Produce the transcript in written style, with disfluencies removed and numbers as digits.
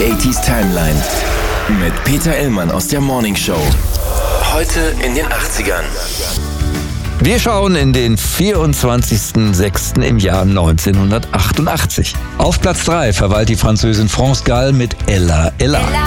Die 80s Timeline mit Peter Illmann aus der Morning Show. Heute in den 80ern. Wir schauen in den 24.06. im Jahr 1988. Auf Platz 3 verweilt die Französin France Gall mit Ella Ella.